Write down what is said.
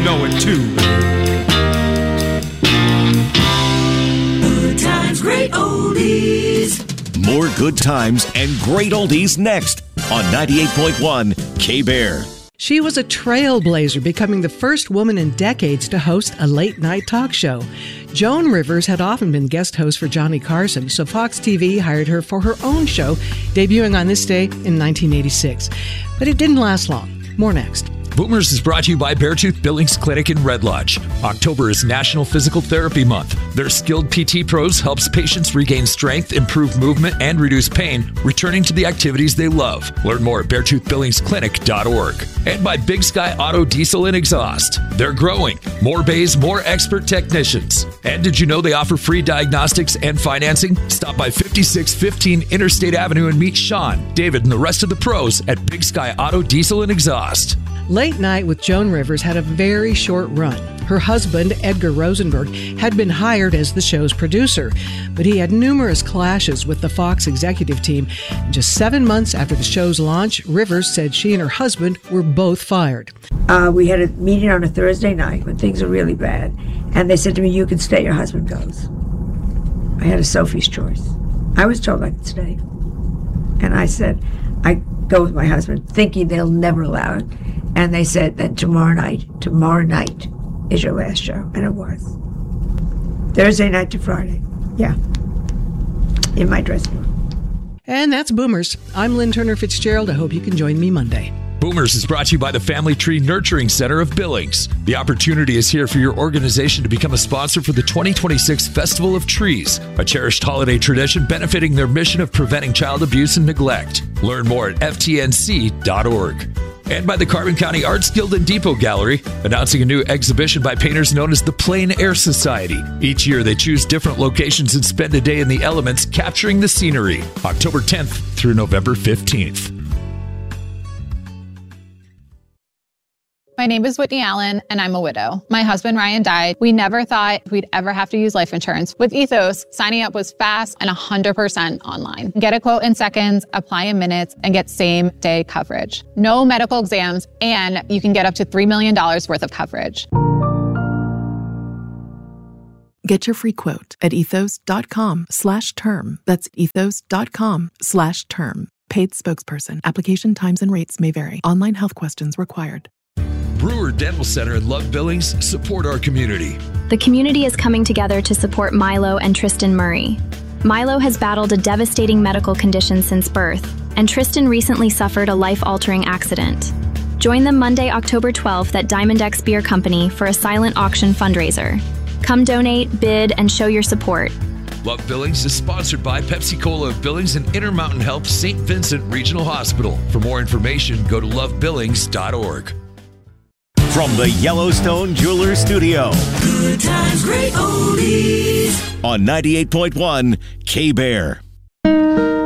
know it too. Good times, great oldies. More good times and great oldies next on 98.1 K-Bear. She was a trailblazer, becoming the first woman in decades to host a late-night talk show. Joan Rivers had often been guest host for Johnny Carson, so Fox TV hired her for her own show, debuting on this day in 1986. But it didn't last long. More next. Boomers is brought to you by Beartooth Billings Clinic in Red Lodge. October is National Physical Therapy Month. Their skilled PT pros helps patients regain strength, improve movement, and reduce pain, returning to the activities they love. Learn more at BeartoothBillingsClinic.org. And by Big Sky Auto Diesel and Exhaust. They're growing. More bays, more expert technicians. And did you know they offer free diagnostics and financing? Stop by 5615 Interstate Avenue and meet Sean, David, and the rest of the pros at Big Sky Auto Diesel and Exhaust. Late Night with Joan Rivers had a very short run. Her husband, Edgar Rosenberg, had been hired as the show's producer, but he had numerous clashes with the Fox executive team. And just 7 months after the show's launch, Rivers said she and her husband were both fired. We had a meeting on a Thursday night when things were really bad, and they said to me, "You can stay, your husband goes." I had a Sophie's choice. I was told I could stay. And I said, I go with my husband, thinking they'll never allow it. And they said that tomorrow night is your last show. And it was. Thursday night to Friday. Yeah. In my dressing room. And that's Boomers. I'm Lynn Turner Fitzgerald. I hope you can join me Monday. Boomers is brought to you by the Family Tree Nurturing Center of Billings. The opportunity is here for your organization to become a sponsor for the 2026 Festival of Trees, a cherished holiday tradition benefiting their mission of preventing child abuse and neglect. Learn more at ftnc.org. And by the Carbon County Arts Guild and Depot Gallery, announcing a new exhibition by painters known as the Plein Air Society. Each year, they choose different locations and spend a day in the elements, capturing the scenery. October 10th through November 15th. My name is Whitney Allen, and I'm a widow. My husband, Ryan, died. We never thought we'd ever have to use life insurance. With Ethos, signing up was fast and 100% online. Get a quote in seconds, apply in minutes, and get same-day coverage. No medical exams, and you can get up to $3 million worth of coverage. Get your free quote at ethos.com/term. That's ethos.com/term. Paid spokesperson. Application times and rates may vary. Online health questions required. Brewer Dental Center in Love Billings support our community. The community is coming together to support Milo and Tristan Murray. Milo has battled a devastating medical condition since birth, and Tristan recently suffered a life-altering accident. Join them Monday, October 12th at Diamond X Beer Company for a silent auction fundraiser. Come donate, bid, and show your support. Love Billings is sponsored by Pepsi-Cola of Billings and Intermountain Health St. Vincent Regional Hospital. For more information, go to lovebillings.org. From the Yellowstone Jewelers Studio. Good times, great oldies. On 98.1 K-Bear.